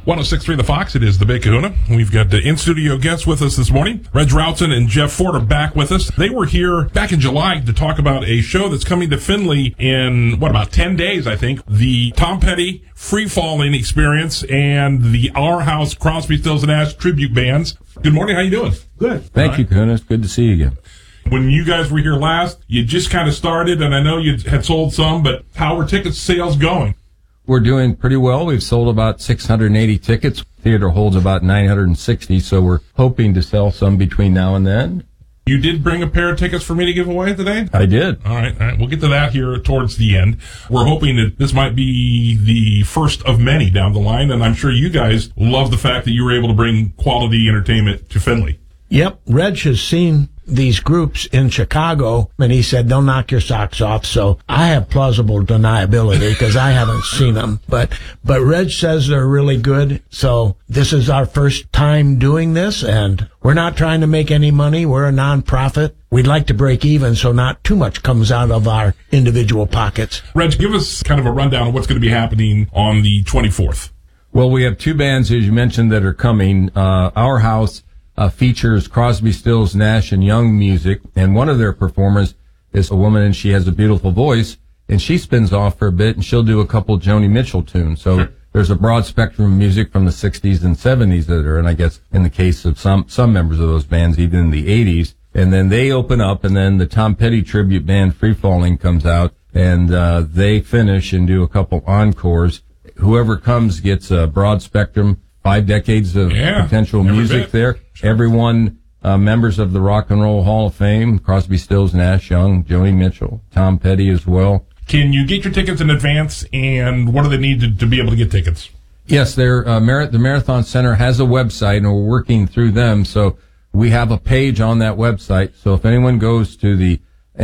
106.3 The Fox, it is the Big Kahuna. We've got the in-studio guests with us this morning. Reg Routzen and Jeff Ford are back with us. They were here back in July to talk about a show that's coming to Findlay in, about 10 days, I think. The Tom Petty Free Falling Experience and the Our House Crosby, Stills, Nash tribute bands. Good morning, how you doing? Good. Thank you, Kahuna. It's good to see you again. When you guys were here last, you just kind of started, and I know you had sold some, but how are ticket sales going? We're doing pretty well. We've sold about 680 tickets. Theater holds about 960, so we're hoping to sell some between now and then. You did bring a pair of tickets for me to give away today? I did. All right. We'll get to that here towards the end. We're hoping that this might be the first of many down the line, and I'm sure you guys love the fact that you were able to bring quality entertainment to Findlay. Yep. Reg has seen these groups in Chicago, and he said, don't knock your socks off. So I have plausible deniability because I haven't seen them. But Reg says they're really good. So this is our first time doing this, and we're not trying to make any money. We're a nonprofit. We'd like to break even so not too much comes out of our individual pockets. Reg, give us kind of a rundown of what's going to be happening on the 24th. Well, we have two bands, as you mentioned, that are coming. Our House features Crosby, Stills, Nash, and Young music, and one of their performers is a woman, and she has a beautiful voice, and she spins off for a bit, and she'll do a couple Joni Mitchell tunes. So there's a broad spectrum of music from the 60s and 70s that are, and I guess in the case of some members of those bands, even in the 80s. And then they open up, and then the Tom Petty tribute band Free Falling comes out, and they finish and do a couple encores. Whoever comes gets a broad spectrum, 5 decades of potential music there. Everyone, members of the Rock and Roll Hall of Fame, Crosby, Stills, Nash, Young, Joni Mitchell, Tom Petty as well. Can you get your tickets in advance, and what do they need to be able to get tickets? Yes, the Marathon Center has a website, and we're working through them. So we have a page on that website. So if anyone goes to the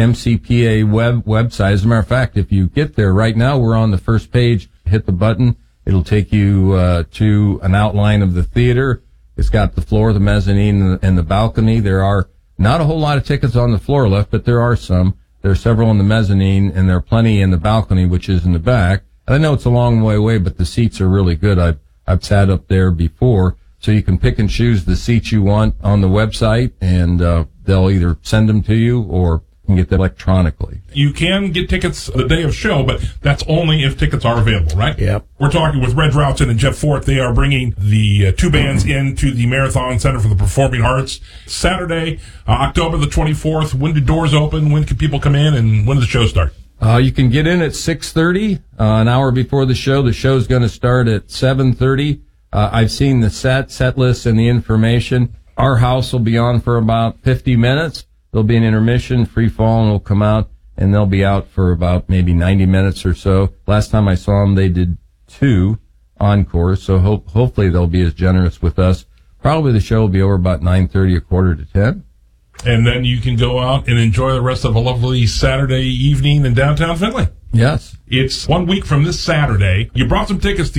MCPA website, as a matter of fact, if you get there right now, we're on the first page, hit the button. It'll take you to an outline of the theater. It's got the floor, the mezzanine, and the balcony. There are not a whole lot of tickets on the floor left, but there are some. There are several in the mezzanine, and there are plenty in the balcony, which is in the back. And I know it's a long way away, but the seats are really good. I've sat up there before, so you can pick and choose the seats you want on the website, and they'll either send them to you or you can get them electronically. You can get tickets the day of show, but that's only if tickets are available, right? Yep. We're talking with Reg Routzen and Jeff Ford. They are bringing the two bands into the Marathon Center for the Performing Arts Saturday, October the 24th. When do doors open? When can people come in? And when does the show start? You can get in at 6:30, an hour before the show. The show's going to start at 7:30. I've seen the set list and the information. Our House will be on for about 50 minutes. There'll be an intermission. Free Falling will come out, and they'll be out for about maybe 90 minutes or so. Last time I saw them, they did 2 encores, so hopefully they'll be as generous with us. Probably the show will be over about 9:30, a quarter to 10. And then you can go out and enjoy the rest of a lovely Saturday evening in downtown Findlay. Yes. It's 1 week from this Saturday. You brought some tickets to